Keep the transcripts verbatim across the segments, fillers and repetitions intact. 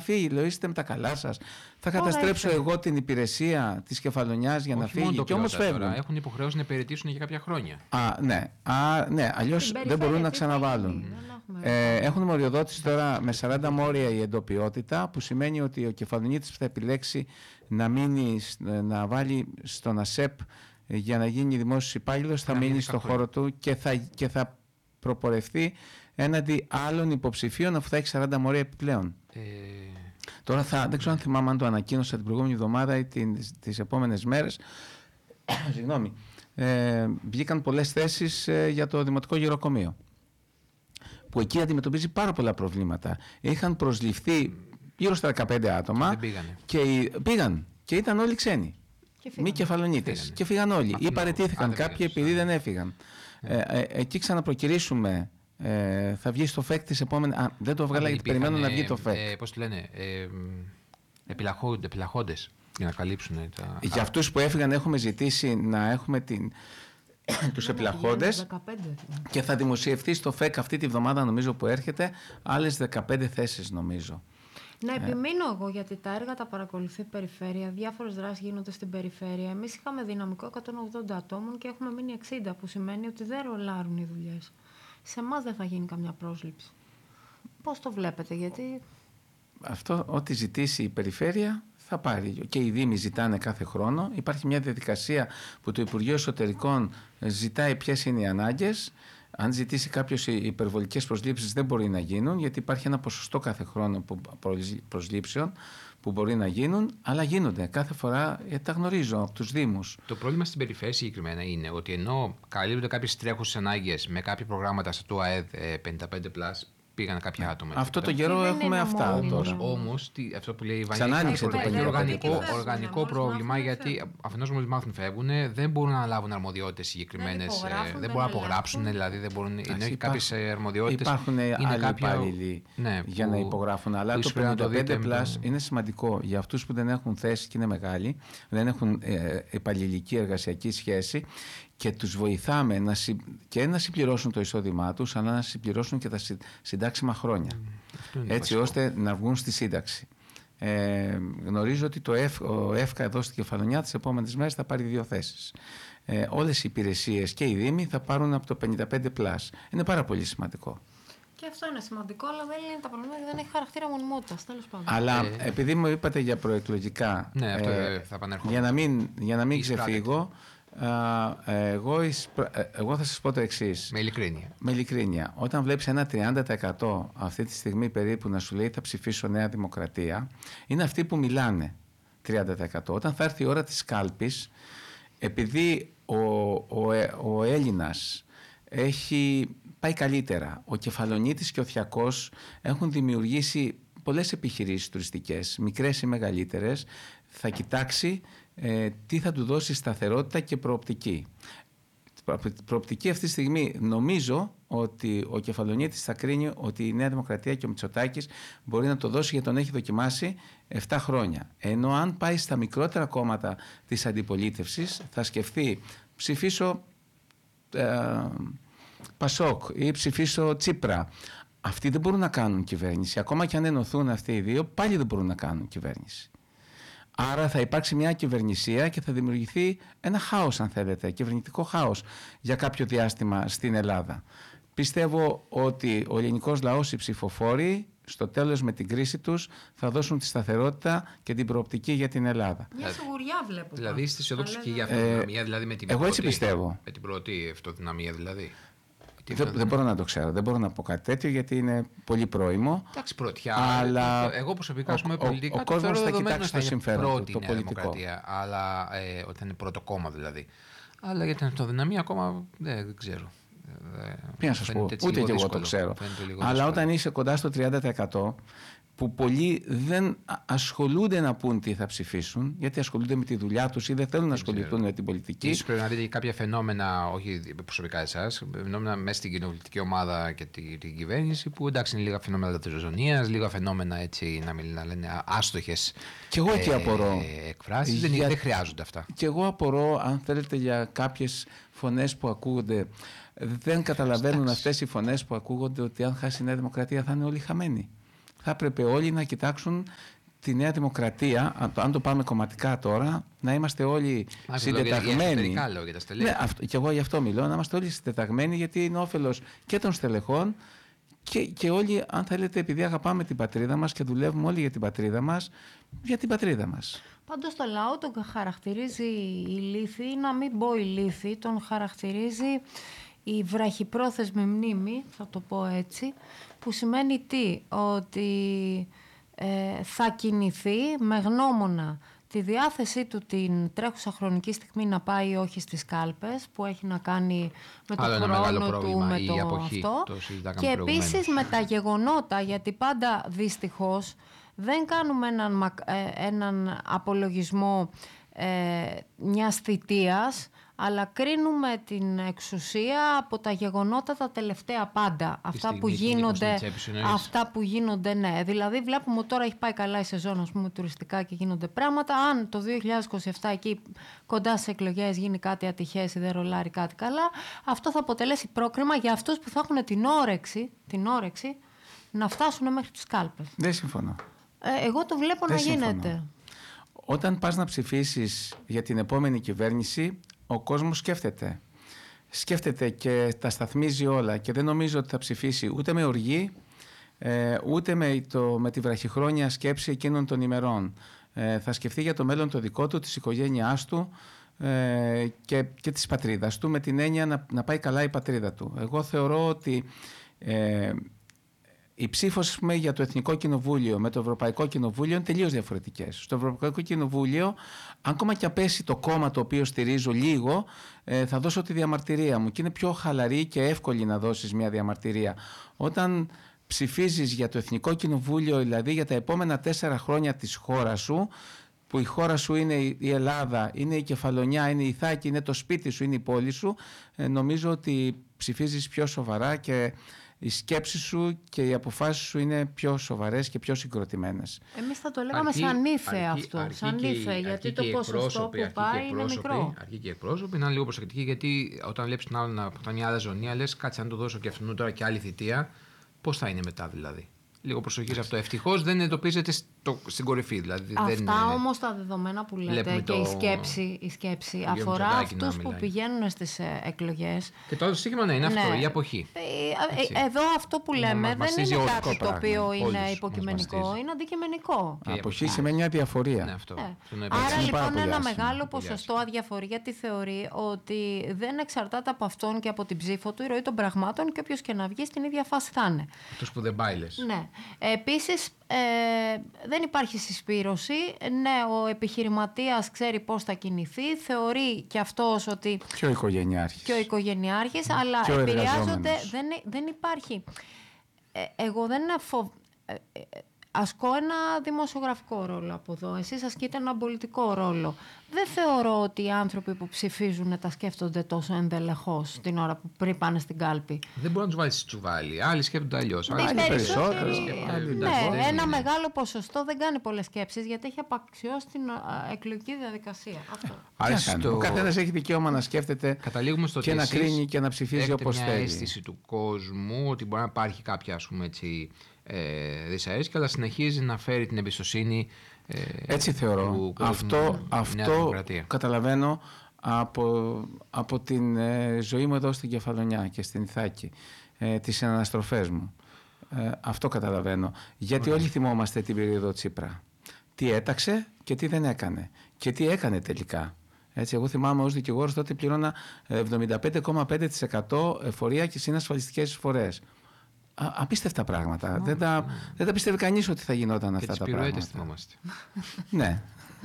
φύγει. Λέω, είστε με τα καλά σας. Θα καταστρέψω εγώ την υπηρεσία της Κεφαλονιάς για Όχι να φύγει. Και όμως φεύγουν. Τώρα, έχουν υποχρέωση να υπηρετήσουν για κάποια χρόνια. Α, ναι. Α, ναι. Αλλιώς δεν μπορούν να ξαναβάλουν. Ε, έχουν μοριοδότηση τώρα με σαράντα μόρια η εντοπιότητα, που σημαίνει ότι ο κεφαλονίτης που θα επιλέξει να, μείνει, να βάλει στον ΑΣΕΠ για να γίνει δημόσιος υπάλληλος θα μείνει στο χώρο του και θα, και θα προπορευτεί έναντι άλλων υποψηφίων αφού θα έχει σαράντα μόρια επιπλέον. Ε... Τώρα θα, δεν ξέρω αν θυμάμαι αν το ανακοίνωσα την προηγούμενη εβδομάδα ή την, τις επόμενες μέρες. Συγγνώμη. Ε, βγήκαν πολλές θέσεις ε, για το Δημοτικό Γεροκομείο, που εκεί αντιμετωπίζει πάρα πολλά προβλήματα. Είχαν προσληφθεί γύρω στα δεκαπέντε άτομα και πήγαν και ήταν όλοι ξένοι. Μη κεφαλονίτες. Και φύγαν όλοι. Ή παραιτήθηκαν κάποιοι επειδή δεν έφυγαν. Ε, ε, εκεί ξαναπροκυρήσουμε. Ε, θα βγει στο ΦΕΚ τις επόμενες. Α, δεν το βγάλα γιατί περιμένω να βγει το ΦΕΚ. Ε, πώς το λένε, ε, επιλαχόντες για να καλύψουν τα. Για αυτούς που έφυγαν έχουμε ζητήσει να έχουμε την. τους επιλαχόντες και θα δημοσιευτεί στο ΦΕΚ αυτή τη βδομάδα νομίζω που έρχεται άλλες δεκαπέντε θέσεις νομίζω. Να επιμείνω ε. εγώ γιατί τα έργα τα παρακολουθεί η περιφέρεια, διάφορες δράσεις γίνονται στην περιφέρεια. Εμείς είχαμε δυναμικό εκατόν ογδόντα ατόμων και έχουμε μείνει εξήντα, που σημαίνει ότι δεν ρολάρουν οι δουλειές. Σε εμάς δεν θα γίνει καμιά πρόσληψη. Πώς το βλέπετε, γιατί... Αυτό ό,τι ζητήσει η περιφέρεια θα πάρει. Και οι Δήμοι ζητάνε κάθε χρόνο. Υπάρχει μια διαδικασία που το Υπουργείο Εσωτερικών ζητάει ποιες είναι οι ανάγκες. Αν ζητήσει κάποιος υπερβολικές προσλήψεις δεν μπορεί να γίνουν, γιατί υπάρχει ένα ποσοστό κάθε χρόνο προσλήψεων που μπορεί να γίνουν, αλλά γίνονται κάθε φορά, γιατί τα γνωρίζω από τους Δήμους. Το πρόβλημα στην περιφέρεια συγκεκριμένα είναι ότι ενώ καλύπτονται κάποιες τρέχουσες ανάγκες με κάποια προγράμματα στο ΤΟΑΕΔ πενήντα πέντε πλας, πήγαν κάποια άτομα. Αυτό το καιρό έχουμε αυτά όμως, τώρα. Όμως, αυτό που λέει η Βανία, είναι ένα οργανικό, οργανικό πρόβλημα, γιατί αφενός μόλις μάθουν φεύγουν, δεν μπορούν να αναλάβουν αρμοδιότητες συγκεκριμένες. Δεν μπορούν να απογράψουν, δηλαδή δεν μπορούν. Είναι κάποιες αρμοδιότητες. Υπάρχουν άλλοι υπάλληλοι για να υπογράφουν. Αλλά το πενήντα πέντε πλας είναι σημαντικό για αυτούς που δεν έχουν θέση και είναι μεγάλοι, δεν έχουν υπαλληλική εργασιακή σχέση. Και τους βοηθάμε να συ... και να συμπληρώσουν το εισόδημά τους, αλλά να συμπληρώσουν και τα συντάξιμα χρόνια. Mm, έτσι βασικό. Ώστε να βγουν στη σύνταξη. Ε, γνωρίζω ότι το ΕΦ, ο ΕΦΚΑ εδώ στη Κεφαλονιά τις επόμενες μέρες θα πάρει δύο θέσεις. Ε, όλες οι υπηρεσίες και οι Δήμοι θα πάρουν από το πενήντα πέντε πλας. Είναι πάρα πολύ σημαντικό. Και αυτό είναι σημαντικό, αλλά δεν είναι τα προβλήματα, δεν έχει χαρακτήρα μονιμότητας, τέλος πάντων. Αλλά ε, επειδή μου είπατε για προεκλογικά, ναι, αυτό ε, θα για να μην, για να μην ξεφύγω, Εγώ, εγώ θα σας πω το εξής. Με ειλικρίνεια. Με ειλικρίνεια. Όταν βλέπεις ένα τριάντα τοις εκατό αυτή τη στιγμή περίπου να σου λέει θα ψηφίσω Νέα Δημοκρατία, είναι αυτοί που μιλάνε τριάντα τοις εκατό. Όταν θα έρθει η ώρα της κάλπης, επειδή ο, ο, ο Έλληνας έχει πάει καλύτερα, ο Κεφαλονίτης και ο Θιακός έχουν δημιουργήσει πολλές επιχειρήσεις τουριστικές, μικρές ή μεγαλύτερες, θα κοιτάξει ε, τι θα του δώσει σταθερότητα και προοπτική. Προοπτική αυτή τη στιγμή νομίζω ότι ο Κεφαλονίτης θα κρίνει ότι η Νέα Δημοκρατία και ο Μητσοτάκης μπορεί να το δώσει, γιατί τον έχει δοκιμάσει επτά χρόνια. Ενώ αν πάει στα μικρότερα κόμματα της αντιπολίτευσης θα σκεφτεί ψηφίσω ε, Πασόκ ή ψηφίσω Τσίπρα. Αυτοί δεν μπορούν να κάνουν κυβέρνηση. Ακόμα και αν ενωθούν αυτοί οι δύο, πάλι δεν μπορούν να κάνουν κυβέρνηση. Άρα θα υπάρξει μια κυβερνησία και θα δημιουργηθεί ένα χάος, αν θέλετε, κυβερνητικό χάος για κάποιο διάστημα στην Ελλάδα. Πιστεύω ότι ο ελληνικός λαός, οι ψηφοφόροι, στο τέλος με την κρίση τους θα δώσουν τη σταθερότητα και την προοπτική για την Ελλάδα. Μια σιγουριά βλέπω. Δηλαδή είστε αισιοδόξοι και για αυτοδυναμία, δηλαδή με την εγώ πρώτη, έτσι πιστεύω. Με την πρώτη αυτοδυναμία δηλαδή. Δεν, δεν μπορώ να το ξέρω, δεν μπορώ να πω κάτι τέτοιο γιατί είναι πολύ πρόημο. Εντάξει, πρωτιά. Αλλά εγώ προσωπικά, ας πούμε, ο, πολιτικά ο, ο κόσμος θα κοιτάξει το συμφέρον του, το πολιτικό. Αλλά ε, όταν είναι πρώτο κόμμα δηλαδή. Αλλά για την αυτοδυναμία ακόμα δεν ξέρω. Τι να σας πω, ούτε και εγώ το ξέρω. Αλλά όταν είσαι κοντά στο τριάντα τοις εκατό που πολλοί δεν ασχολούνται να πούν τι θα ψηφίσουν, γιατί ασχολούνται με τη δουλειά τους ή δεν θέλουν να ασχοληθούν με την πολιτική. Ίσως πρέπει να δείτε κάποια φαινόμενα, όχι προσωπικά εσάς, φαινόμενα μέσα στην κοινοβουλευτική ομάδα και την, την κυβέρνηση, που εντάξει είναι λίγα φαινόμενα λατρεζωνίας, λίγα φαινόμενα έτσι να, μιλ, να λένε άστοχες και εγώ εκεί απορώ. Ε, εκφράσεις. Για... Δεν, δεν χρειάζονται αυτά. Και εγώ απορώ, αν θέλετε, για κάποιες φωνές που ακούγονται. Δεν καταλαβαίνουν αυτές οι φωνές που ακούγονται ότι αν χάσει η Νέα Δημοκρατία θα είναι όλοι χαμένοι. θα έπρεπε όλοι να κοιτάξουν τη Νέα Δημοκρατία, αν το πάμε κομματικά τώρα, να είμαστε όλοι Α, συντεταγμένοι. Για λέω, για τα στελέχη. Ναι, αυτό, και εγώ γι' αυτό μιλώ, να είμαστε όλοι συντεταγμένοι, γιατί είναι όφελος και των στελεχών και, και όλοι, αν θέλετε, επειδή αγαπάμε την πατρίδα μας και δουλεύουμε όλοι για την πατρίδα μας, για την πατρίδα μας. Πάντως το λαό τον χαρακτηρίζει η λύθη, να μην πω η λύθη, τον χαρακτηρίζει η βραχυπρόθεσμη μνήμη, θα το πω έτσι, που σημαίνει τι, ότι ε, θα κινηθεί με γνώμονα τη διάθεσή του την τρέχουσα χρονική στιγμή να πάει ή όχι στις κάλπες, που έχει να κάνει με το Άλλο χρόνο του, με το αποχή, αυτό. το και επίσης με τα γεγονότα, γιατί πάντα δυστυχώς δεν κάνουμε έναν, έναν απολογισμό ε, μιας θητείας, αλλά κρίνουμε την εξουσία από τα γεγονότα τα τελευταία πάντα. Αυτά που, γίνονται, αυτά που γίνονται, ναι. Δηλαδή βλέπουμε ότι τώρα έχει πάει καλά η σεζόν, ας πούμε, τουριστικά και γίνονται πράγματα. Αν το δύο χιλιάδες είκοσι επτά εκεί κοντά στις εκλογές γίνει κάτι ατυχές ή δεν ρολάρει κάτι καλά, αυτό θα αποτελέσει πρόκριμα για αυτούς που θα έχουν την όρεξη, την όρεξη να φτάσουν μέχρι τις κάλπες. Δεν συμφωνώ. Ε, εγώ το βλέπω δεν να συμφωνώ. γίνεται. Όταν πας να ψηφίσεις για την επόμενη κυβέρνηση, ο κόσμος σκέφτεται. Σκέφτεται και τα σταθμίζει όλα και δεν νομίζω ότι θα ψηφίσει ούτε με οργή, ε, ούτε με, το, με τη βραχυχρόνια σκέψη εκείνων των ημερών. Ε, θα σκεφτεί για το μέλλον το δικό του, της οικογένειάς του ε, και, και της πατρίδας του, με την έννοια να, να πάει καλά η πατρίδα του. Εγώ θεωρώ ότι ε, η ψήφος για το Εθνικό Κοινοβούλιο με το Ευρωπαϊκό Κοινοβούλιο είναι τελείως διαφορετικές. Στο Ευρωπαϊκό Κοινοβούλιο, αν ακόμα και απέσει το κόμμα το οποίο στηρίζω λίγο, ε, θα δώσω τη διαμαρτυρία μου και είναι πιο χαλαρή και εύκολη να δώσεις μια διαμαρτυρία. Όταν ψηφίζεις για το Εθνικό Κοινοβούλιο, δηλαδή για τα επόμενα τέσσερα χρόνια της χώρας σου, που η χώρα σου είναι η Ελλάδα, είναι η Κεφαλονιά, είναι η Ιθάκη, είναι το σπίτι σου, είναι η πόλη σου, ε, νομίζω ότι ψηφίζεις πιο σοβαρά και οι σκέψεις σου και οι αποφάσεις σου είναι πιο σοβαρές και πιο συγκροτημένες. Εμείς θα το λέγαμε αρκεί, σαν ύφε αρκεί, αυτό. αρκεί σαν ύφε, γιατί το ποσοστό που πάει είναι μικρό. Αρκεί και οι εκπρόσωποι να είναι λίγο προσεκτικοί, γιατί όταν βλέπεις τον άλλον από μια άλλα ζωνία, λες κάτσε να του δώσω και αυτόν τώρα και άλλη θητεία, πώς θα είναι μετά δηλαδή. Λίγο προσοχή σε αυτό. Ευτυχώς δεν εντοπίζεται στο, στην κορυφή. Δηλαδή, αυτά δεν, όμως τα δεδομένα που λέτε και το, η σκέψη, η σκέψη αφορά αυτούς που πηγαίνουν στις ε, εκλογές. Και το άλλο στοίχημα να είναι ναι. αυτό, η αποχή. Ε, ε, εδώ αυτό που λέμε μας, δεν είναι κάτι πράγμα. το οποίο Όλους είναι υποκειμενικό, είναι αντικειμενικό. Και αποχή σημαίνει μια διαφορία. Ναι, αυτό. Ε. Άρα λοιπόν ένα μεγάλο ποσοστό αδιαφορεί, γιατί θεωρεί ότι δεν εξαρτάται από αυτόν και από την ψήφο του η ροή των πραγμάτων και όποιος και να βγει στην ίδια φάση θα είναι. Αυτός που δεν πάει λες. Ναι. Επίσης, ε, δεν υπάρχει συσπήρωση. Ναι, ο επιχειρηματίας ξέρει πώς θα κινηθεί. Θεωρεί και αυτός ότι... Και ο οικογενειάρχης. Και ο οικογενειάρχης, mm. αλλά και ο επηρεάζονται... Δεν, δεν υπάρχει... Ε, εγώ δεν φοβ... Ε, ε, ασκώ ένα δημοσιογραφικό ρόλο από εδώ. Εσείς ασκείτε ένα πολιτικό ρόλο. Δεν θεωρώ ότι οι άνθρωποι που ψηφίζουν τα σκέφτονται τόσο ενδελεχώς την ώρα που πριν πάνε στην κάλπη. Δεν μπορεί να τους βάλεις στη τσουβάλι. Άλλοι σκέφτονται αλλιώς. Άλλοι περισσότερο. Ναι, ναι, ένα μεγάλο ποσοστό δεν κάνει πολλές σκέψεις γιατί έχει απαξιώσει την εκλογική διαδικασία. Αυτό. Ο καθένας έχει δικαίωμα να σκέφτεται στο και να κρίνει και να ψηφίζει όπως θέλει. Έχετε μια αίσθηση του κόσμου ότι μπορεί να υπάρχει κάποια, ας πούμε, έτσι, ε, δυσαρέσκεια, αλλά συνεχίζει να φέρει την εμπιστοσύνη. Ε, Έτσι θεωρώ. Του, αυτό αυτό καταλαβαίνω από, από την ε, ζωή μου εδώ στην Κεφαλονιά και στην Ιθάκη, ε, τις αναστροφές μου. Ε, αυτό καταλαβαίνω. Γιατί όλοι θυμόμαστε την περίοδο Τσίπρα. Τι έταξε και τι δεν έκανε. Και τι έκανε τελικά. Έτσι, εγώ θυμάμαι ως δικηγόρος τότε πληρώνα εβδομήντα πέντε κόμμα πέντε τοις εκατό εφορία και συνασφαλιστικές εισφορές. Α, απίστευτα πράγματα. Mm. Δεν, τα, mm. δεν τα πίστευε κανείς ότι θα γινόταν αυτά τα πράγματα. Και τις πιρουέτες θυμόμαστε. Ναι.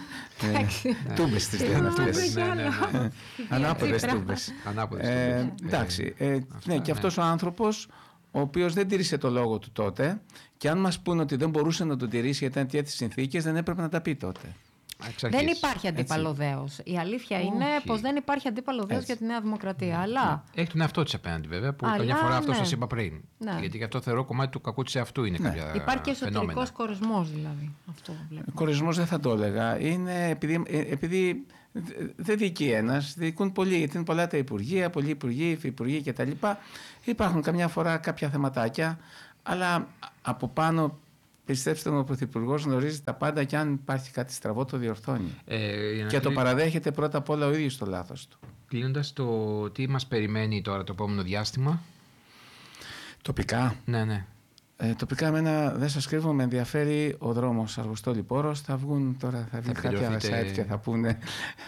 Τούμπες τις λένε αυτές. Ανάποδες τούμπες. Εντάξει. Ναι, και αυτός ο άνθρωπος, ο οποίος δεν τήρησε το λόγο του τότε, και αν μας πούνε ότι δεν μπορούσε να τον τηρήσει γιατί ήταν τέτοιες συνθήκες, δεν έπρεπε να τα πει τότε. Δεν υπάρχει αντίπαλο δέος. Η αλήθεια είναι πως δεν υπάρχει αντίπαλο δέος για τη Νέα Δημοκρατία. Ναι. Αλλά... Έχει τον εαυτό της απέναντι, βέβαια, που καμιά φορά αυτό ναι. σας είπα πριν. Ναι. Γιατί γι' αυτό θεωρώ κομμάτι του κακού της εαυτού είναι ναι. κάποια. Υπάρχει και εσωτερικός κορισμός, δηλαδή. Κορισμός δεν θα το έλεγα. Είναι επειδή, επειδή δεν διοικεί ένας, διοικούν πολλοί. Γιατί είναι πολλά τα υπουργεία, πολλοί υπουργοί, υφυπουργοί κτλ. Υπάρχουν καμιά φορά κάποια θεματάκια, αλλά από πάνω Πιστέψτε μου, ο Πρωθυπουργός γνωρίζει τα πάντα και αν υπάρχει κάτι στραβό το διορθώνει. Ε, και κλει... το παραδέχεται πρώτα απ' όλα ο ίδιος το λάθος του. Κλείνοντας, το τι μας περιμένει τώρα το επόμενο διάστημα? Τοπικά. Ναι, ναι. Ε, τοπικά εμένα δεν σας κρύβω, με ενδιαφέρει ο δρόμος Αργοστόλη-Πόρος. Θα βγουν τώρα, θα βγει κάποια site και θα πούνε.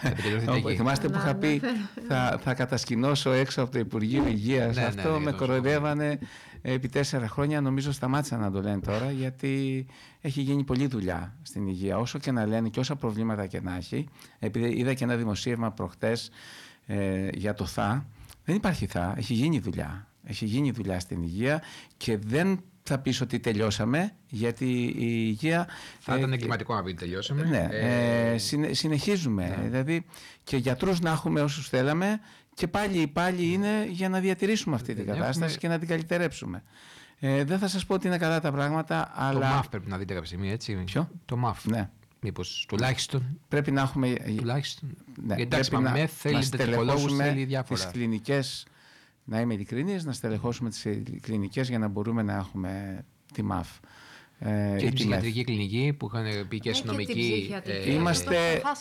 Θα θυμάστε που είχα πει θα, θα κατασκηνώσω έξω από το Υπουργείο Υγείας. Ναι, Αυτό ναι, με κοροϊδεύανε επί τέσσερα χρόνια. Νομίζω σταμάτησαν να το λένε τώρα, γιατί έχει γίνει πολλή δουλειά στην υγεία. Όσο και να λένε και όσα προβλήματα και να έχει. Επειδή είδα και ένα δημοσίευμα προχτές ε, για το ΘΑ. Δεν υπάρχει ΘΑ, έχει γίνει δουλειά. Έχει γίνει δουλειά στην υγεία και δεν θα πεις ότι τελειώσαμε, γιατί η υγεία... Θα ήταν εγκληματικό να πει τελειώσαμε. Ναι, ε, ε, συνε, συνεχίζουμε. Ναι. Δηλαδή και γιατρούς να έχουμε όσους θέλαμε και πάλι, πάλι είναι για να διατηρήσουμε αυτή την κατάσταση έχουμε... και να την καλυτερέψουμε. Ε, δεν θα σας πω ότι είναι καλά τα πράγματα, αλλά... Το ΜΑΦ πρέπει να δείτε κάποια στιγμή, έτσι. Ποιο? Το ΜΑΦ. Ναι. Μήπως τουλάχιστον. Πρέπει να έχουμε... Τουλάχιστον. Ναι, εντάξει, μα με θέλει τεχνικολόγους, θέλει διάφορα. Τις κλινικές... Να είμαι ειλικρινής, να στελεχώσουμε τις κλινικές για να μπορούμε να έχουμε τη ΜΑΦ. Ε, και η ψυχιατρική κλινική που είχαν πει και αστυνομικοί. Ε, Είμαστε,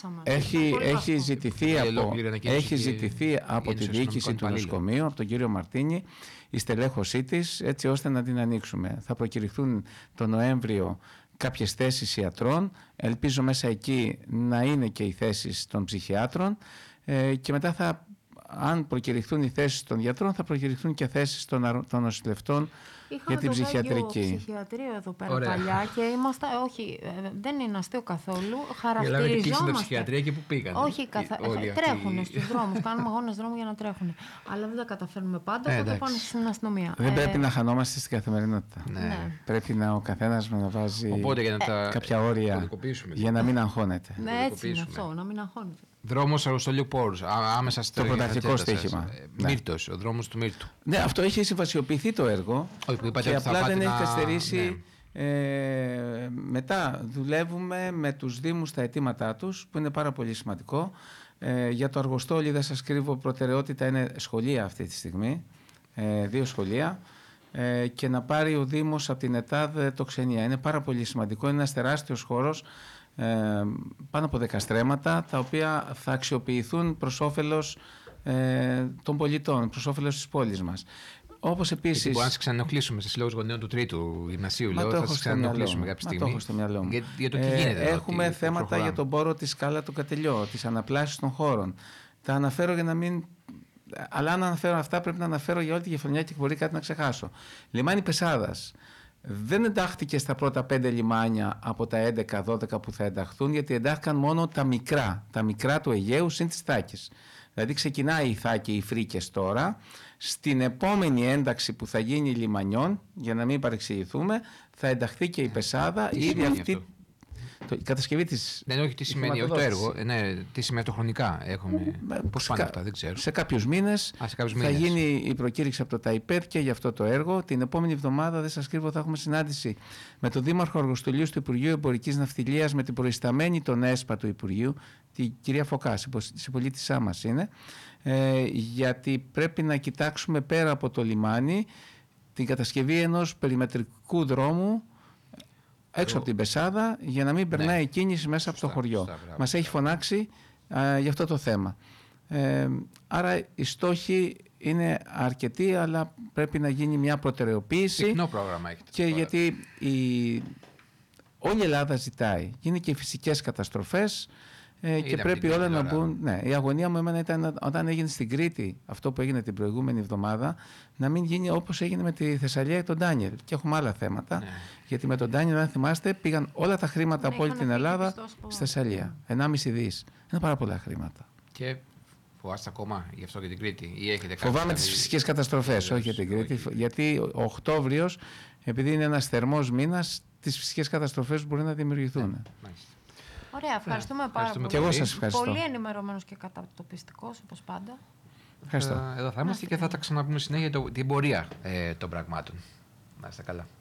έχει, έχει ζητηθεί από, έχει ζητηθεί από τη διοίκηση του νοσοκομείου, από τον κύριο Μαρτίνη, η στελέχωσή της, έτσι ώστε να την ανοίξουμε. Θα προκηρυχθούν τον Νοέμβριο κάποιες θέσεις ιατρών. Ελπίζω μέσα εκεί να είναι και οι θέσεις των ψυχιάτρων ε, και μετά θα... Αν προκηρυχθούν οι θέσεις των γιατρών, θα προκηρυχθούν και θέσεις των, των νοσηλευτών για την ψυχιατρική. Είχαμε το ψυχιατρίο εδώ πέρα Ωραία. παλιά και είμαστε, όχι, δεν είναι αστείο καθόλου. Χαρακτηριζόμαστε. Κλείσουν τα ψυχιατρία και που πήγαν. Όχι, καθα... τρέχουν αυτοί... στους δρόμους, κάνουμε αγώνες δρόμου για να τρέχουν. Αλλά δεν τα καταφέρνουμε πάντα, οπότε πάνε στην αστυνομία. Δεν ε... πρέπει να χανόμαστε στην καθημερινότητα. Ναι. Ναι. Πρέπει να ο καθένας να βάζει οπότε, για να τα... κάποια όρια για να μην αγχώνεται. Ναι, έτσι είναι αυτό, να μην αγχώνεται. Δρόμος Αργοστολίου-Πόρους, άμεσα στο πρωταρχικό στοίχημα. Μύρτος, ο δρόμος του Μύρτου. Ναι, αυτό έχει συμβασιοποιηθεί το έργο. Όχι, και απλά δεν έχει καθυστερήσει. Ναι. Ε, μετά δουλεύουμε με τους Δήμους τα αιτήματά τους, που είναι πάρα πολύ σημαντικό. Ε, για το Αργοστόλι, δεν σας κρύβω, προτεραιότητα είναι σχολεία αυτή τη στιγμή. Ε, δύο σχολεία. Ε, και να πάρει ο Δήμος από την ΕΤΑΔ το Ξενία. Είναι πάρα πολύ σημαντικό. Είναι ένας τεράστιος χώρος. Ε, πάνω από δέκα στρέμματα, τα οποία θα αξιοποιηθούν προς όφελος ε, των πολιτών, προς όφελος της πόλης μας. Όπως επίσης. Μπορούμε να σας ξανενοχλήσουμε σε συλλόγους γονέων του τρίτου γυμνασίου, λέω. Θα σας ξανενοχλήσουμε κάποια στιγμή. Μα το έχω στο μυαλό μου. Για, για το τι γίνεται. Ε, έχουμε τι, θέματα προχωράμε. για τον πόρο της Σκάλα του Κατελιό, τις αναπλάσεις των χώρων. Τα αναφέρω για να μην. Αλλά αν αναφέρω αυτά, πρέπει να αναφέρω για όλη τη γεφυρονιά και μπορεί κάτι να ξεχάσω. Λιμάνι Πεσάδας. Δεν εντάχθηκε στα πρώτα πέντε λιμάνια από τα έντεκα δώδεκα που θα ενταχθούν, γιατί εντάχθηκαν μόνο τα μικρά, τα μικρά του Αιγαίου συν τις Θάκες. Δηλαδή ξεκινάει η Θάκη, οι Φρίκες τώρα. Στην επόμενη ένταξη που θα γίνει λιμανιών, για να μην παρεξηγηθούμε, θα ενταχθεί και η Πεσάδα. Ήδη αυτή. Το, η κατασκευή της. Δεν, όχι τι σημαίνει, όχι το έργο. Ναι, τι σημαίνει το χρονικά. Έχουμε. Πώς πάνε αυτά, δεν ξέρω. Σε κάποιους μήνες θα μήνες. γίνει η προκήρυξη από το ΤΑΙΠΕΔ και για αυτό το έργο. Την επόμενη εβδομάδα, δεν σας κρύβω, θα έχουμε συνάντηση με τον Δήμαρχο Αργοστολίου του Υπουργείου Εμπορικής Ναυτιλίας, με την προϊσταμένη των ΕΣΠΑ του Υπουργείου, την κυρία Φωκά, συμπολίτησά μας είναι. Ε, γιατί πρέπει να κοιτάξουμε πέρα από το λιμάνι την κατασκευή ενός περιμετρικού δρόμου έξω από την Πεσάδα, για να μην περνάει ναι. η κίνηση μέσα Σωστά, από το χωριό. Σωστά, Μας έχει φωνάξει α, για αυτό το θέμα. Ε, άρα οι στόχοι είναι αρκετοί, αλλά πρέπει να γίνει μια προτεραιοποίηση. Συχνό πρόγραμμα έχετε. Και γιατί η... όλη η Ελλάδα ζητάει. Είναι και οι φυσικές καταστροφές ε, και πρέπει όλα να μπουν. Ναι, η αγωνία μου εμένα ήταν όταν έγινε στην Κρήτη αυτό που έγινε την προηγούμενη εβδομάδα, να μην γίνει όπως έγινε με τη Θεσσαλία και τον Ντάνιελ. Και έχουμε άλλα θέματα. Ναι. Γιατί με τον Ντάνιελ, αν θυμάστε, πήγαν όλα τα χρήματα ναι, από όλη την Ελλάδα στη Θεσσαλία. ενάμιση δις. Είναι πάρα πολλά χρήματα. Και φοβάστε ακόμα γι' αυτό για την Κρήτη, ή έχετε κάτι? Φοβάμαι τις φυσικές καταστροφές, όχι για την Κρήτη. Όχι. Γιατί ο Οκτώβριος, επειδή είναι ένας θερμός μήνας, τις φυσικές καταστροφές μπορεί να δημιουργηθούν. Ναι. Ωραία, ευχαριστούμε πάρα ευχαριστούμε πολύ. Και εγώ σας ευχαριστώ. Πολύ ενημερωμένος και κατατοπιστικός, όπως πάντα. Ευχαριστώ. Εδώ θα είμαστε και θα τα ξαναπούμε συνέχεια την πορεία ε, των πραγμάτων. Να είστε καλά.